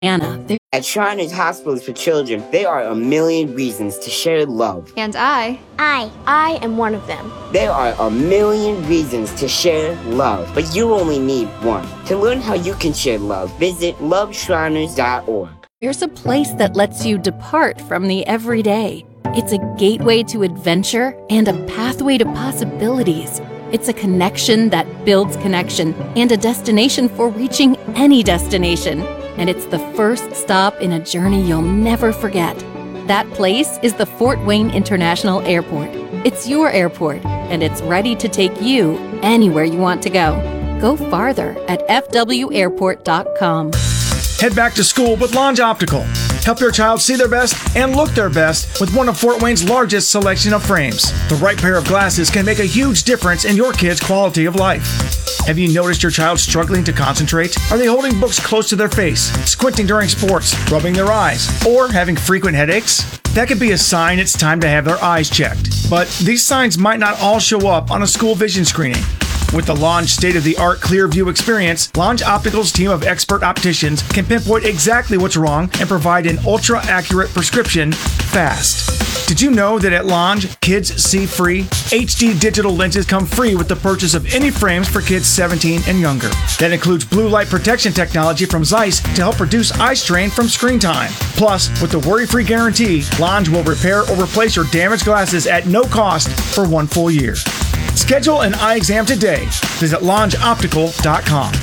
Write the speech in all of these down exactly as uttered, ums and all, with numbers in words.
Anna. At Shriners Hospitals for Children, there are a million reasons to share love. And I. I. I am one of them. There are a million reasons to share love, but you only need one. To learn how you can share love, visit love shriners dot org. There's a place that lets you depart from the everyday. It's a gateway to adventure and a pathway to possibilities. It's a connection that builds connection and a destination for reaching any destination. And it's the first stop in a journey you'll never forget. That place is the Fort Wayne International Airport. It's your airport, and it's ready to take you anywhere you want to go. Go farther at f w airport dot com. Head back to school with Lange Optical. Help your child see their best and look their best with one of Fort Wayne's largest selection of frames. The right pair of glasses can make a huge difference in your kid's quality of life. Have you noticed your child struggling to concentrate? Are they holding books close to their face, squinting during sports, rubbing their eyes, or having frequent headaches? That could be a sign it's time to have their eyes checked. But these signs might not all show up on a school vision screening. With the Lange state-of-the-art Clearview experience, Lange Optical's team of expert opticians can pinpoint exactly what's wrong and provide an ultra-accurate prescription fast. Did you know that at Lange, kids see free? H D digital lenses come free with the purchase of any frames for kids seventeen and younger. That includes blue light protection technology from Zeiss to help reduce eye strain from screen time. Plus, with the worry-free guarantee, Lange will repair or replace your damaged glasses at no cost for one full year. Schedule an eye exam today. Visit lange optical dot com.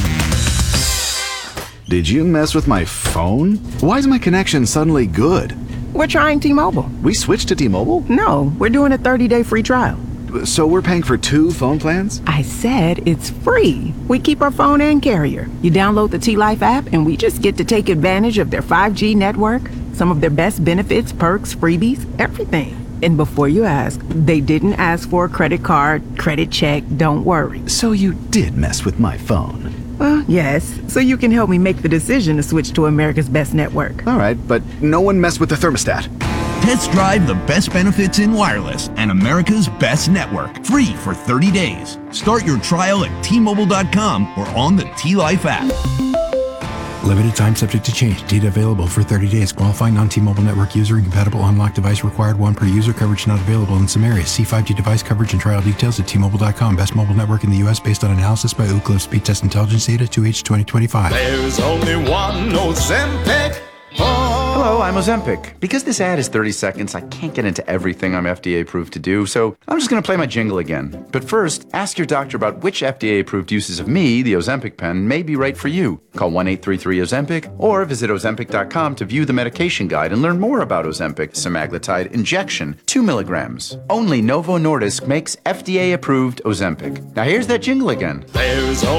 Did you mess with my phone? Why is my connection suddenly good? We're trying T-Mobile. We switched to T-Mobile? No, we're doing a thirty-day free trial. So we're paying for two phone plans? I said it's free. We keep our phone and carrier. You download the T-Life app and we just get to take advantage of their five G network, some of their best benefits, perks, freebies, everything. And before you ask, they didn't ask for a credit card, credit check, don't worry. So you did mess with my phone? Well, yes. So you can help me make the decision to switch to America's best network. All right, but no one messed with the thermostat. Test drive the best benefits in wireless and America's best network. Free for thirty days. Start your trial at T Mobile dot com or on the T-Life app. Limited time subject to change. Data available for thirty days. Qualifying non-T-Mobile network user. Incompatible unlocked device required. One per user. Coverage not available in some areas. See five G device coverage and trial details at T Mobile dot com. Best mobile network in the U S based on analysis by Ookla Speed Test Intelligence Data two H twenty twenty-five. There's only one Ozempic. Oh. Hello, I'm Ozempic. Because this ad is thirty seconds, I can't get into everything I'm F D A approved to do, so I'm just going to play my jingle again. But first, ask your doctor about which F D A approved uses of me, the Ozempic pen, may be right for you. Call one eight three three Ozempic or visit Ozempic dot com to view the medication guide and learn more about Ozempic semaglutide injection, two milligrams. Only Novo Nordisk makes F D A approved Ozempic. Now here's that jingle again. There's only